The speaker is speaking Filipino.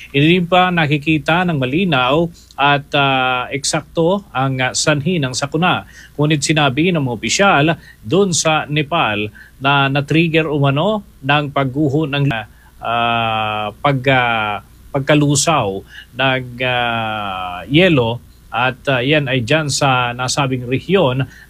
Hindi pa nakikita ng malinaw at eksakto ang sanhi ng sakuna. Ngunit sinabi ng mga opisyal doon sa Nepal na na-trigger umano ng pagguho ng pagkalusaw ng yelo at yan ay dyan sa nasabing rehiyon